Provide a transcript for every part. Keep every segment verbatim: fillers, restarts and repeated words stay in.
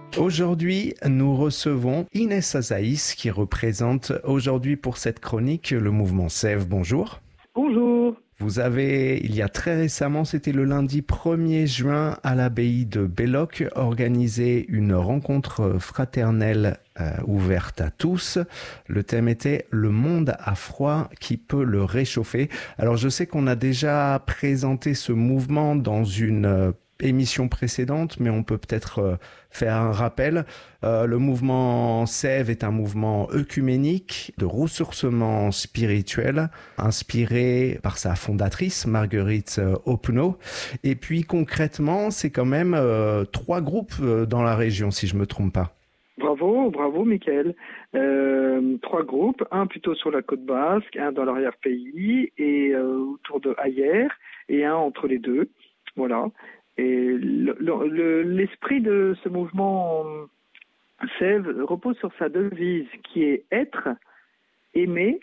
Aujourd'hui, nous recevons Inès Azaïs qui représente aujourd'hui pour cette chronique le mouvement Sève. Bonjour. Bonjour. Vous avez, il y a très récemment, c'était le lundi premier juin à l'abbaye de Belloc, organisé une rencontre fraternelle euh, ouverte à tous. Le thème était « Le monde à froid qui peut le réchauffer ». Alors je sais qu'on a déjà présenté ce mouvement dans une euh, émission précédente, mais on peut peut-être euh, faire un rappel. Euh, le mouvement Sève est un mouvement œcuménique de ressourcement spirituel, inspiré par sa fondatrice, Marguerite euh, Opnaud. Et puis concrètement, c'est quand même euh, trois groupes euh, dans la région, si je me trompe pas. Bravo, bravo Mickaël. Euh, trois groupes, un plutôt sur la côte basque, un dans l'arrière-pays et euh, autour de Hayères, et un entre les deux. Voilà. Et le, le, l'esprit de ce mouvement Sève repose sur sa devise qui est être, aimer,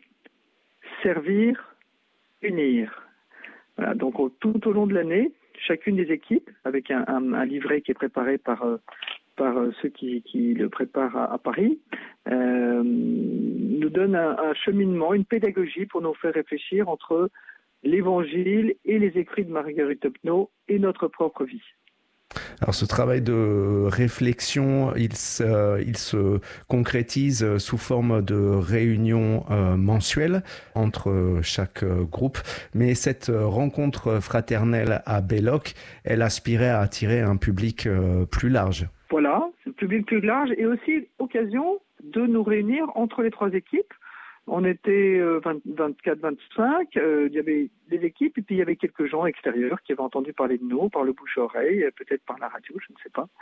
servir, unir. Voilà, donc tout au long de l'année, chacune des équipes, avec un, un, un livret qui est préparé par, par ceux qui, qui le préparent à, à Paris, euh, nous donne un, un cheminement, une pédagogie pour nous faire réfléchir entre l'Évangile et les écrits de Marguerite Opnaud et notre propre vie. Alors ce travail de réflexion, il se, il se concrétise sous forme de réunions euh, mensuelles entre chaque groupe. Mais cette rencontre fraternelle à Belloc, elle aspirait à attirer un public euh, plus large. Voilà, un public plus large et aussi occasion de nous réunir entre les trois équipes. On était euh, vingt-quatre vingt-cinq, euh, il y avait des équipes et puis il y avait quelques gens extérieurs qui avaient entendu parler de nous, par le bouche-oreille, peut-être par la radio, je ne sais pas.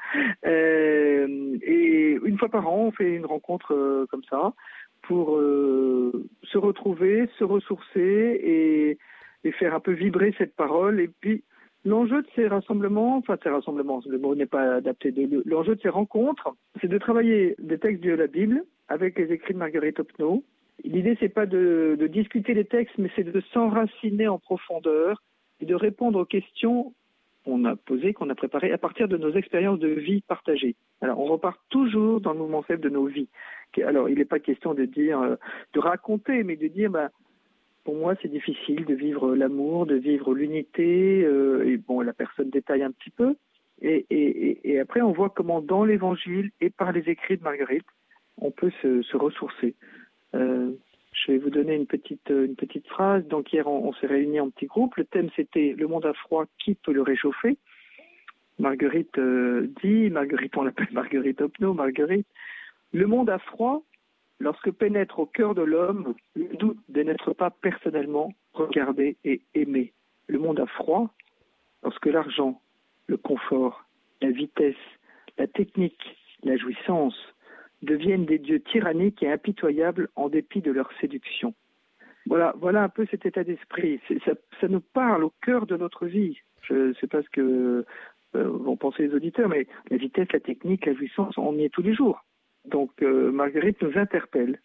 Euh, et une fois par an, on fait une rencontre euh, comme ça pour euh, se retrouver, se ressourcer et, et faire un peu vibrer cette parole. Et puis l'enjeu de ces rassemblements, enfin ces rassemblements, le mot n'est pas adapté, de, l'enjeu de ces rencontres, c'est de travailler des textes de la Bible avec les écrits de Marguerite Opnaud. L'idée, c'est pas de, de discuter les textes, mais c'est de s'enraciner en profondeur et de répondre aux questions qu'on a posées, qu'on a préparées à partir de nos expériences de vie partagées. Alors, on repart toujours dans le mouvement faible de nos vies. Alors, il n'est pas question de dire, de raconter, mais de dire, bah, pour moi, c'est difficile de vivre l'amour, de vivre l'unité. Euh, et bon, la personne détaille un petit peu. Et, et, et après, on voit comment, dans l'Évangile et par les écrits de Marguerite, on peut se, se ressourcer. Euh, je vais vous donner une petite, une petite phrase. Donc hier, on, on s'est réunis en petits groupes. Le thème, c'était « Le monde à froid, qui peut le réchauffer ?» Marguerite euh, dit, Marguerite, on l'appelle Marguerite Opnaud, Marguerite, « Le monde à froid, lorsque pénètre au cœur de l'homme le doute de n'être pas personnellement regardé et aimé. Le monde à froid, lorsque l'argent, le confort, la vitesse, la technique, la jouissance, deviennent des dieux tyranniques et impitoyables en dépit de leur séduction. » Voilà, voilà un peu cet état d'esprit. C'est, ça, ça nous parle au cœur de notre vie. Je ne sais pas ce que euh, vont penser les auditeurs, mais la vitesse, la technique, la jouissance, on y est tous les jours. Donc euh, Marguerite nous interpelle.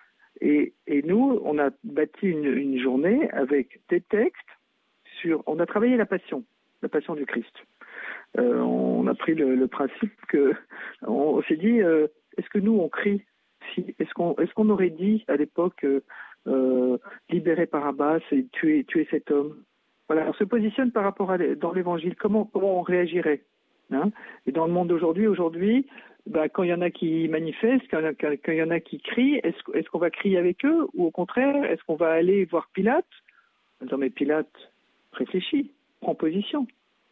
Et, et nous, on a bâti une, une journée avec des textes sur... On a travaillé la passion, la passion du Christ. Euh, on a pris le, le principe que... On, on s'est dit... Euh, Est-ce que nous, on crie si, est-ce, qu'on, est-ce qu'on aurait dit à l'époque euh, euh, libérer Barabbas et tuer, tuer cet homme? Voilà, on se positionne par rapport à dans l'Évangile. Comment, comment on réagirait, hein? Et dans le monde d'aujourd'hui, aujourd'hui, bah, quand il y en a qui manifestent, quand, quand, quand il y en a qui crient, est-ce, est-ce qu'on va crier avec eux? Ou au contraire, est-ce qu'on va aller voir Pilate? Non mais Pilate, réfléchis, prends position.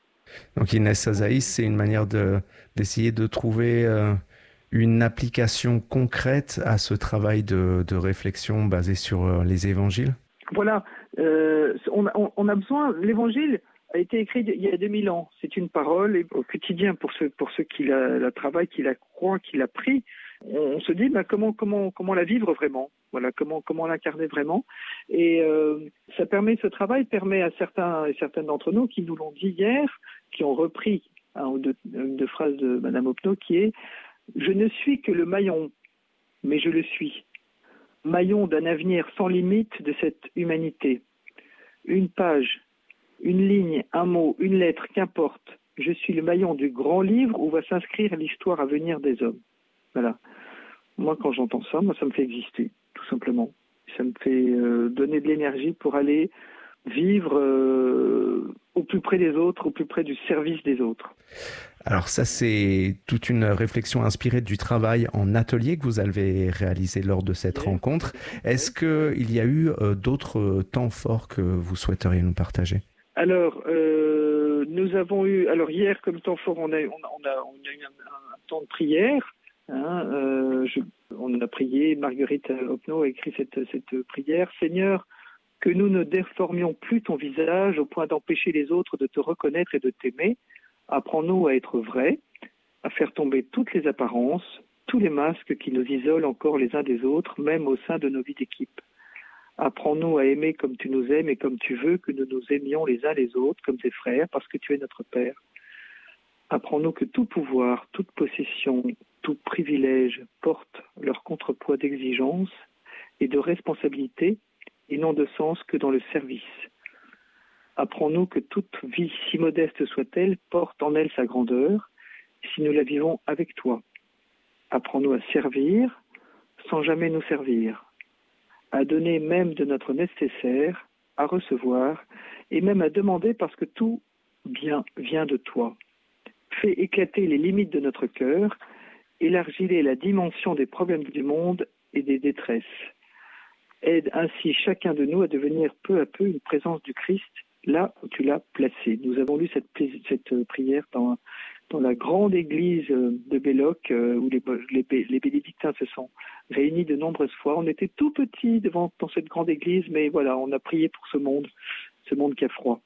Donc Inès Azaïs, c'est une manière de, d'essayer de trouver... Euh... une application concrète à ce travail de, de réflexion basé sur les évangiles? Voilà, euh, on, on, on a besoin, l'évangile a été écrit il y a deux mille ans. C'est une parole et au quotidien pour ceux, pour ceux qui la, la travaillent, qui la croient, qui la prient. On, on se dit bah, comment, comment, comment la vivre vraiment, voilà, comment, comment l'incarner vraiment. Et euh, ça permet, ce travail permet à certains et certaines d'entre nous qui nous l'ont dit hier, qui ont repris un ou deux, une deux phrases de Madame Opnaud, qui est « Je ne suis que le maillon, mais je le suis. Maillon d'un avenir sans limite de cette humanité. Une page, une ligne, un mot, une lettre, qu'importe, je suis le maillon du grand livre où va s'inscrire l'histoire à venir des hommes. Voilà. Moi, quand j'entends ça, moi, ça me fait exister, tout simplement. Ça me fait euh, donner de l'énergie pour aller vivre euh, au plus près des autres, au plus près du service des autres. Alors ça, c'est toute une réflexion inspirée du travail en atelier que vous avez réalisé lors de cette oui. rencontre. Est-ce qu'il y a eu euh, d'autres temps forts que vous souhaiteriez nous partager ? Alors, euh, nous avons eu, alors hier, comme temps fort, on a, on a, on a, on a eu un, un temps de prière. Hein, euh, je, on a prié, Marguerite Opno a écrit cette, cette prière. Seigneur, que nous ne déformions plus ton visage au point d'empêcher les autres de te reconnaître et de t'aimer. Apprends-nous à être vrais, à faire tomber toutes les apparences, tous les masques qui nous isolent encore les uns des autres, même au sein de nos vies d'équipe. Apprends-nous à aimer comme tu nous aimes et comme tu veux que nous nous aimions les uns les autres comme tes frères, parce que tu es notre Père. Apprends-nous que tout pouvoir, toute possession, tout privilège porte leur contrepoids d'exigence et de responsabilité, et non de sens que dans le service. Apprends-nous que toute vie, si modeste soit-elle, porte en elle sa grandeur, si nous la vivons avec toi. Apprends-nous à servir sans jamais nous servir, à donner même de notre nécessaire, à recevoir, et même à demander parce que tout bien vient de toi. Fais éclater les limites de notre cœur, élargis-les la dimension des problèmes du monde et des détresses. Aide ainsi chacun de nous à devenir peu à peu une présence du Christ là où tu l'as placé. Nous avons lu cette, cette prière dans, dans la grande église de Belloc où les, les, les bénédictins se sont réunis de nombreuses fois. On était tout petits devant dans cette grande église, mais voilà, on a prié pour ce monde, ce monde qui a froid.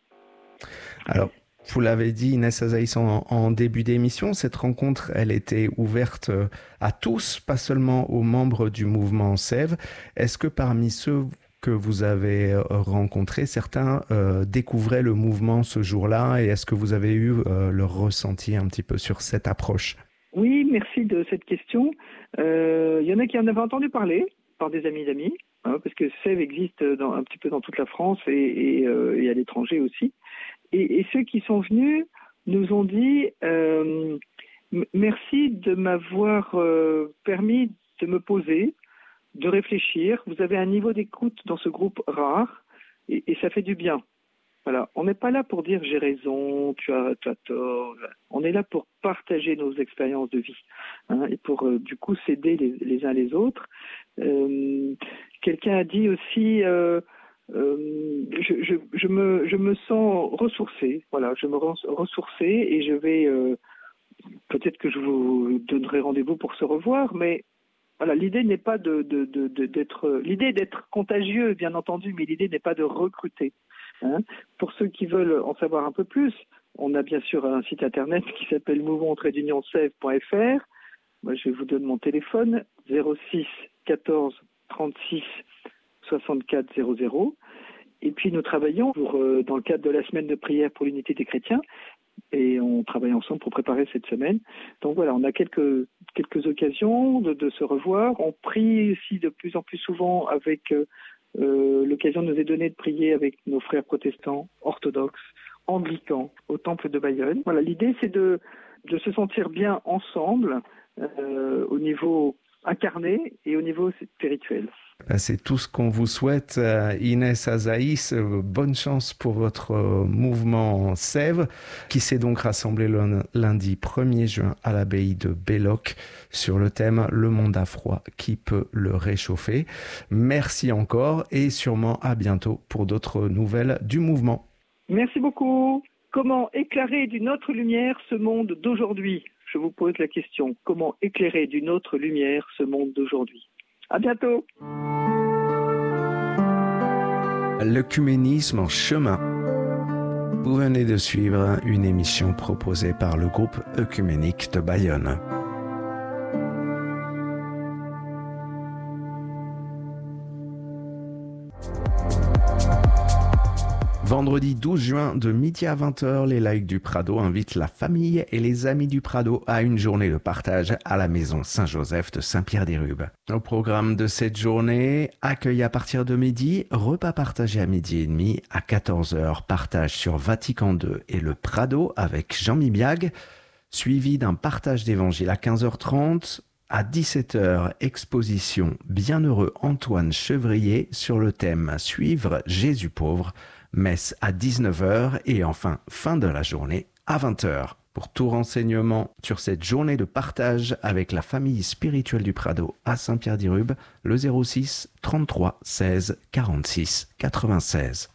Alors, vous l'avez dit, Inès Azaïs, en, en début d'émission, cette rencontre, elle était ouverte à tous, pas seulement aux membres du mouvement Sève. Est-ce que parmi ceux que vous avez rencontrés, certains euh, découvraient le mouvement ce jour-là, et est-ce que vous avez eu euh, leur ressenti un petit peu sur cette approche ? Oui, merci de cette question. Euh, il y en a qui en avaient entendu parler par des amis d'amis, hein, parce que Sève existe dans, un petit peu dans toute la France et, et, euh, et à l'étranger aussi. Et, et ceux qui sont venus nous ont dit euh, « Merci de m'avoir euh, permis de me poser, de réfléchir. Vous avez un niveau d'écoute dans ce groupe rare et, et ça fait du bien. » Voilà. On n'est pas là pour dire « j'ai raison, tu as, tu as tort ». On est là pour partager nos expériences de vie, hein, et pour euh, du coup s'aider les, les uns les autres. Euh, quelqu'un a dit aussi euh, Euh, je, je, je, me, je me sens ressourcé, voilà, je me ressourcé et je vais, euh, peut-être que je vous donnerai rendez-vous pour se revoir, mais voilà, l'idée n'est pas de, de, de, de, d'être, l'idée d'être contagieux, bien entendu, mais l'idée n'est pas de recruter. Hein. Pour ceux qui veulent en savoir un peu plus, on a bien sûr un site internet qui s'appelle mouvement trait d'union sève point f r. Moi, je vous donne mon téléphone, zéro six quatorze trente-six soixante-quatre zéro zéro. Et puis nous travaillons pour, euh, dans le cadre de la semaine de prière pour l'unité des chrétiens, et on travaille ensemble pour préparer cette semaine. Donc voilà, on a quelques, quelques occasions de, de se revoir. On prie aussi de plus en plus souvent avec euh, euh, l'occasion nous est donnée de prier avec nos frères protestants, orthodoxes, anglicans, au temple de Bayonne. Voilà, l'idée c'est de, de se sentir bien ensemble euh, au niveau incarné et au niveau spirituel. C'est tout ce qu'on vous souhaite, Inès Azaïs. Bonne chance pour votre mouvement Sève, qui s'est donc rassemblé le lundi premier juin à l'abbaye de Belloc sur le thème « Le monde a froid, qui peut le réchauffer ?» Merci encore et sûrement à bientôt pour d'autres nouvelles du mouvement. Merci beaucoup. Comment éclairer d'une autre lumière ce monde d'aujourd'hui ? Je vous pose la question. Comment éclairer d'une autre lumière ce monde d'aujourd'hui ? À bientôt. L'œcuménisme en chemin. Vous venez de suivre une émission proposée par le groupe œcuménique de Bayonne. Vendredi douze juin, de midi à vingt heures, les laïcs du Prado invitent la famille et les amis du Prado à une journée de partage à la maison Saint-Joseph de Saint-Pierre-des-Rubes. Au programme de cette journée, accueil à partir de midi, repas partagé à midi et demi, à quatorze heures, partage sur Vatican deux et le Prado avec Jean Mibiag, suivi d'un partage d'évangile à quinze heures trente. À dix-sept heures, exposition Bienheureux Antoine Chevrier sur le thème « Suivre Jésus pauvre », messe à dix-neuf heures et enfin fin de la journée à vingt heures. Pour tout renseignement sur cette journée de partage avec la famille spirituelle du Prado à Saint-Pierre-des-Rubes, le zéro six trente-trois seize quarante-six quatre-vingt-seize.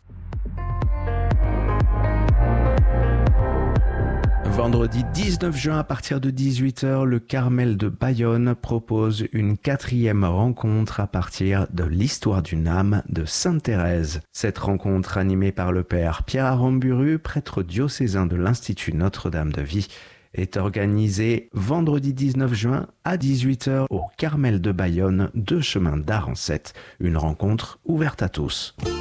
Vendredi dix-neuf juin à partir de dix-huit heures, le Carmel de Bayonne propose une quatrième rencontre à partir de l'histoire d'une âme de Sainte Thérèse. Cette rencontre animée par le père Pierre Aramburu, prêtre diocésain de l'Institut Notre-Dame de Vie, est organisée vendredi dix-neuf juin à dix-huit heures au Carmel de Bayonne, deux chemins d'Arancette. Une rencontre ouverte à tous.